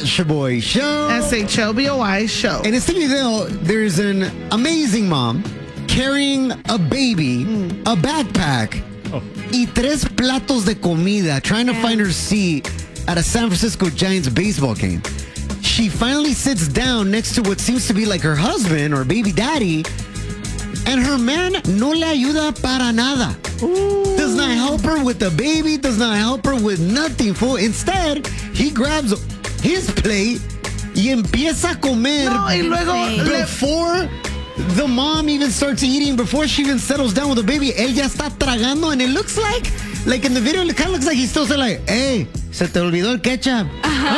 Shaboy Show. SHOBOY Show. En este video, there's an amazing mom carrying a baby, a backpack, y 3 platos de comida, trying to find her seat at a San Francisco Giants baseball game. She finally sits down next to what seems to be like her husband or baby daddy, and her man no le ayuda para nada. Does not help her with the baby, does not help her with nothing, fool. Instead, he grabs his plate y empieza a comer before the mom even starts eating, before she even settles down with the baby. Él ya está tragando, and it looks like in the video, it kind of looks like he's still saying like, hey, se te olvidó el ketchup.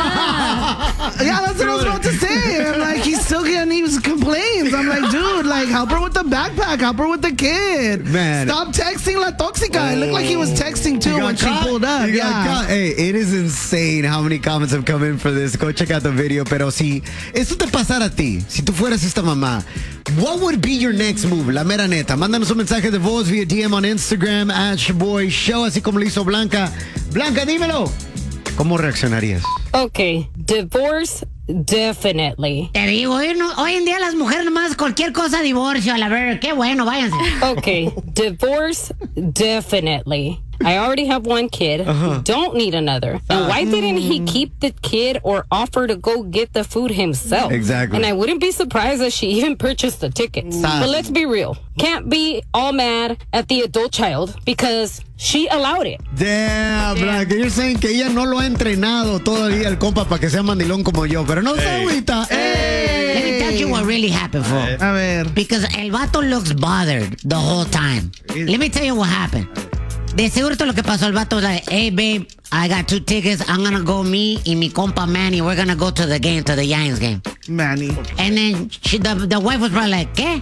Yeah, that's what I was about to say. I'm like, he's still getting these complaints. I'm like, dude, like, help her with the backpack, help her with the kid. Man. Stop texting La Toxica. It looked like he was texting too when she pulled up. Yeah. Hey, it is insane how many comments have come in for this. Go check out the video. Pero si esto te pasara a ti, si tú fueras esta mamá, what would be your next move? La mera neta. Mándanos un mensaje de voz via DM on Instagram at Shaboy Show, así como lo hizo Blanca. Blanca, dímelo. ¿Cómo reaccionarías? Okay, divorce, definitely. Te digo, hoy en día las mujeres nomás cualquier cosa divorcio, a la ver, qué bueno, váyanse. Okay, divorce, definitely. I already have 1 kid. Don't need another. And why didn't he keep the kid or offer to go get the food himself? Exactly. And I wouldn't be surprised if she even purchased the tickets. But let's be real. Can't be all mad at the adult child because she allowed it. Damn, Blanca, you're saying que ella no lo ha entrenado todavía el compa para que sea mandilón como yo, pero no se agüita. Let me tell you what really happened, fool. A ver. Because el vato looks bothered the whole time. Let me tell you what happened. De seguro todo lo que pasó, el vato was like, hey, babe, I got 2 tickets. I'm going to go, me y mi compa Manny. We're going to go to the game, to the Giants game. Manny. And then the wife was probably like, ¿qué?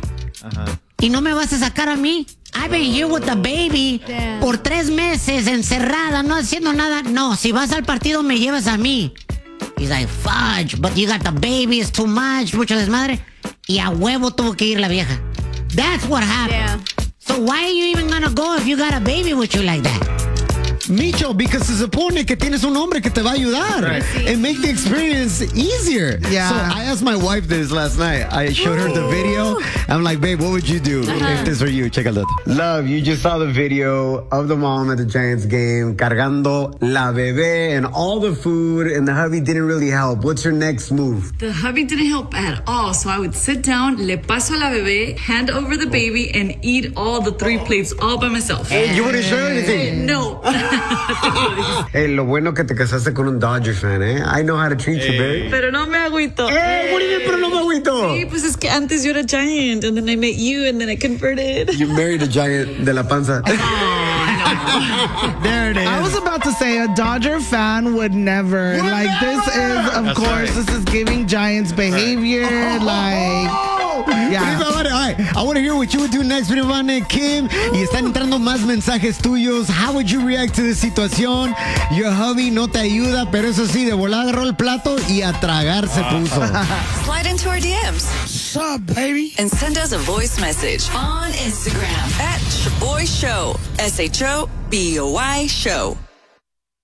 ¿Y no me vas a sacar a mí? I've been here with the baby por 3 meses encerrada, no haciendo nada. No, si vas al partido me llevas a mí. He's like, fudge, but you got the baby, it's too much, mucho desmadre. Y a huevo tuvo que ir la vieja. That's what happened. Yeah. So why are you even gonna go if you got a baby with you like that? Micho, because se supone que tienes un hombre que te va a ayudar and make the experience easier. Yeah. So I asked my wife this last night. I showed her the video. I'm like, babe, what would you do if this were you? Check it out. Love, you just saw the video of the mom at the Giants game cargando la bebé and all the food, and the hubby didn't really help. What's your next move? The hubby didn't help at all, so I would sit down, le paso a la bebé, hand over the baby, and eat all the 3 plates all by myself. You wouldn't share anything? No. Hey, lo bueno que te casaste con un Dodger fan, eh? I know how to treat you, babe. Pero no me agüito. Hey, what do you mean, pero no me agüito? Sí, pues es que antes yo era Giant, and then I met you, and then I converted. You married a Giant de la panza. There it is. I was about to say a Dodger fan would never. This is, of course, this is giving Giants behavior. Yeah. All right, I want to hear what you would do next. Prima Kim. Y están entrando más mensajes tuyos. How would you react to this situación? Your hubby no te ayuda, pero eso sí, de volada agarró el plato y a tragar se puso. Slide into our DMs. What's up, baby? And send us a voice message on Instagram at Shaboy Show. SHOBOY Show.